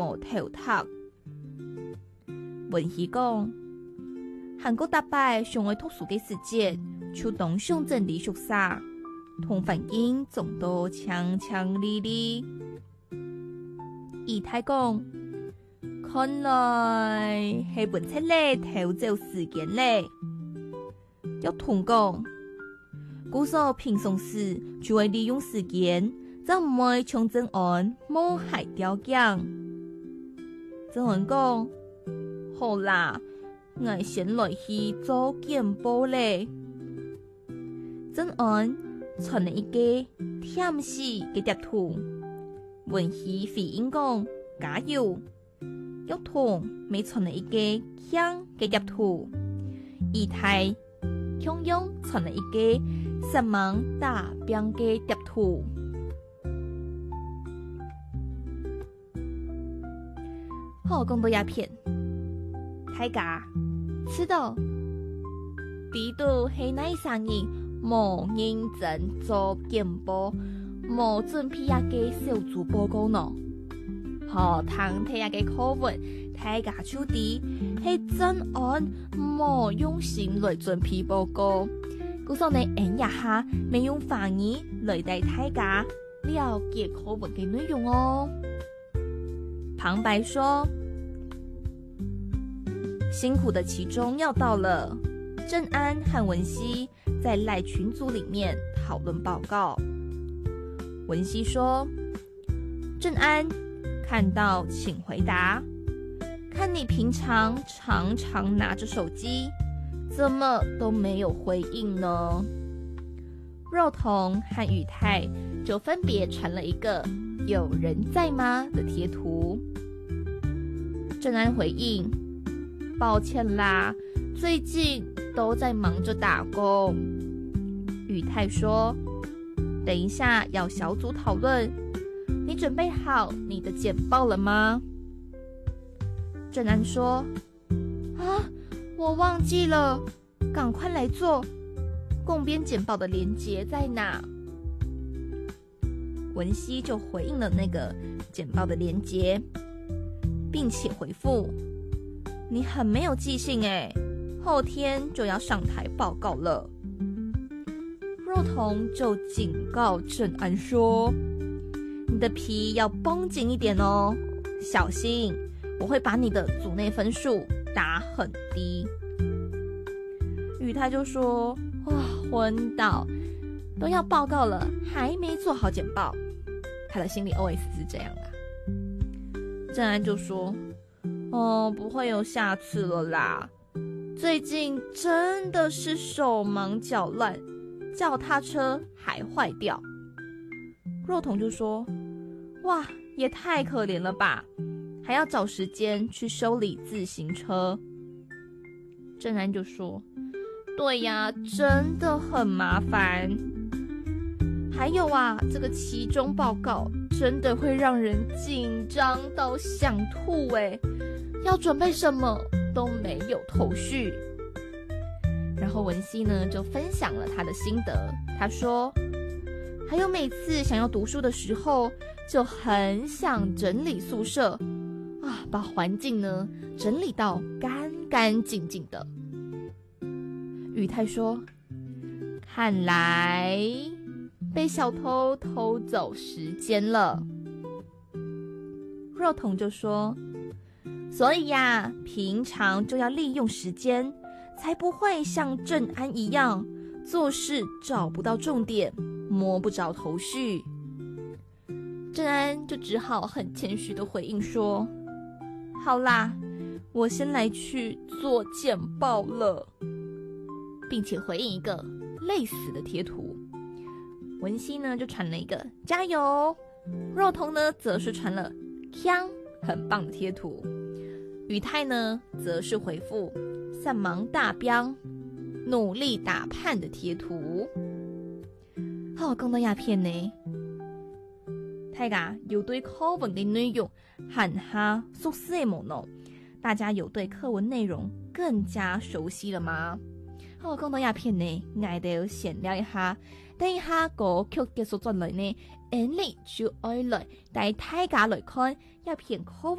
无头读。文熙讲，韩国大摆上爱读书嘅时节，就当上阵地熟悉，同环境总都强强哩哩。姨太讲，看来系本册咧偷走时间咧。要同讲，古时平常时就会利用时间，就唔会像郑安冒害雕匠。郑安讲，好啦，我先来去做简报咧。郑安传了一个甜死嘅贴图，文熙回应讲加油。要同没传了一个香嘅贴图，姨太强用传了一个失望大兵嘅贴图。好，讲到鸦片，大家知道呢度係哪三人冇認真做簡報，冇準備一個小組報告呢？好，聽睇一個課文，大家就知係真按冇用心來準備報告，故所你按一下，未用法語來帶大家了解課文嘅內容哦。旁白說，辛苦的期中要到了，郑安和文熙在赖群组里面讨论报告。文熙说，郑安，看到请回答，看你平常常常拿着手机，怎么都没有回应呢？肉彤和宇泰就分别传了一个有人在吗的贴图。郑安回应，抱歉啦，最近都在忙着打工。宇泰说，等一下要小组讨论，你准备好你的简报了吗？郑安说，啊，我忘记了，赶快来做。共编简报的连结在哪？文熙就回应了那个简报的连结，并且回复，你很没有记性耶，后天就要上台报告了。若彤就警告郑安说，你的皮要绷紧一点哦，小心我会把你的组内分数打很低。宇泰就说，哇，昏倒，都要报告了还没做好简报。他的心里 OS 是这样的。郑安就说，哦，不会有下次了啦，最近真的是手忙脚乱，脚踏车还坏掉。若彤就说，哇，也太可怜了吧，还要找时间去修理自行车。郑安就说，对呀，真的很麻烦。还有啊，这个期中报告真的会让人紧张到想吐耶，要准备什么都没有头绪。然后文熙呢就分享了他的心得，他说，还有每次想要读书的时候，就很想整理宿舍啊，把环境呢整理到干干净净的。宇泰说，看来被小偷偷走时间了。若彤就说，所以呀，平常就要利用时间，才不会像郑安一样做事找不到重点，摸不着头绪。郑安就只好很谦虚的回应说，好啦，我先来去做简报了，并且回应一个累死的贴图。文熙呢就传了一个加油，若彤呢则是传了锵很棒的贴图，宇泰呢则是回复三忙大标努力打判的贴图。好，講到鴉片呢，大家有對課文的內容很下熟悉冇呢？大家有對課文內容更加熟悉了嗎？好，講到鴉片呢，我哋要閒聊一下。等一下歌曲結束咗嚟呢，你就愛來帶大家來看一篇課文